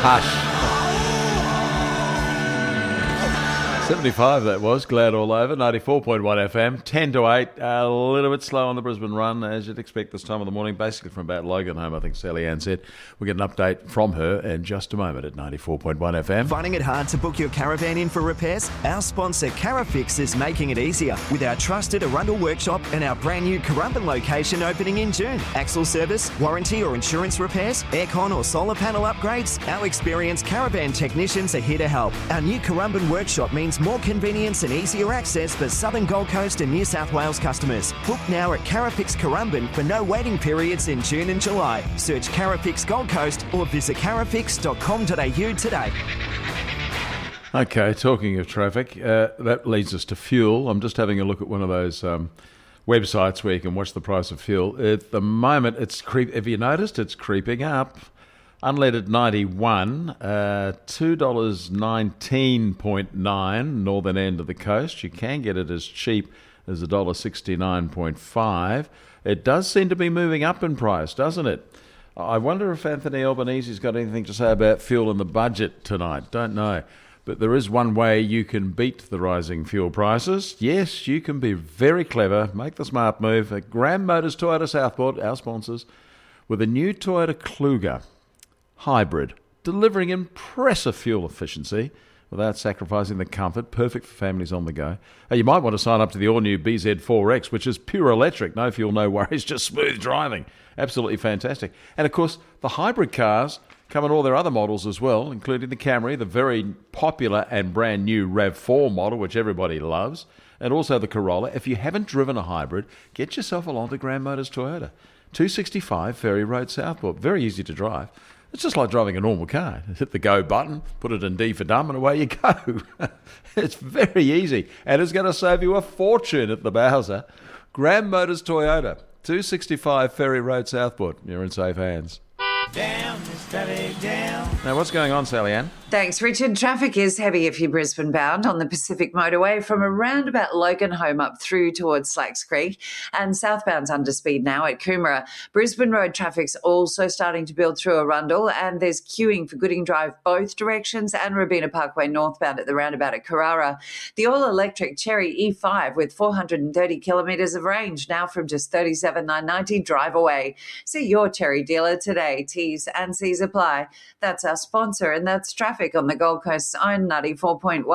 Hush. 75 that was, Glad all over, 94.1 FM, 10 to 8, a little bit slow on the Brisbane run, as you'd expect this time of the morning, basically from about Logan home, I think Sally Ann said. We'll get an update from her in just a moment at 94.1 FM. Finding it hard to book your caravan in for repairs? Our sponsor Carafix is making it easier with our trusted Arundel workshop and our brand new Currumbin location opening in June. Axle service, warranty or insurance repairs, aircon or solar panel upgrades, our experienced caravan technicians are here to help. Our new Currumbin workshop means more convenience and easier access for Southern Gold Coast and New South Wales customers. Book now at Carafix Currumbin for no waiting periods in June and July. Search Carafix Gold Coast or visit carafix.com.au today. Okay, talking of traffic, that leads us to fuel. I'm just having a look at one of those websites where you can watch the price of fuel. At the moment, have you noticed it's creeping up? Unleaded 91, $2.19.9, northern end of the coast. You can get it as cheap as $1.69.5. It does seem to be moving up in price, doesn't it? I wonder if Anthony Albanese's got anything to say about fuel in the budget tonight. Don't know. But there is one way you can beat the rising fuel prices. Yes, you can be very clever, make the smart move at Graham Motors Toyota Southport, our sponsors, with a new Toyota Kluger hybrid, delivering impressive fuel efficiency without sacrificing the comfort, perfect for families on the go. You might want to sign up to the all-new BZ4X, which is pure electric, no fuel, no worries, just smooth driving. Absolutely fantastic. And of course, the hybrid cars come in all their other models as well, including the Camry, the very popular and brand new RAV4 model, which everybody loves, and also the Corolla. If you haven't driven a hybrid, get yourself along to Graham Motors Toyota. 265 Ferry Road, Southport. Very easy to drive. It's just like driving a normal car. Hit the go button, put it in D for dumb, and away you go. It's very easy, and it's going to save you a fortune at the Bowser. Graham Motors Toyota, 265 Ferry Road, Southport. You're in safe hands. Down, steady down. Now, what's going on, Sally Ann? Thanks, Richard. Traffic is heavy if you're Brisbane bound on the Pacific Motorway from around about Logan home up through towards Slacks Creek, and southbound's under speed now at Coomera. Brisbane Road traffic's also starting to build through Arundel, and there's queuing for Gooding Drive both directions and Robina Parkway northbound at the roundabout at Carrara. The all-electric Cherry E5 with 430 kilometres of range now from just $37,990 drive away. See your Cherry dealer today. T's and C's apply. That's our sponsor, and that's traffic on the Gold Coast's own 94.1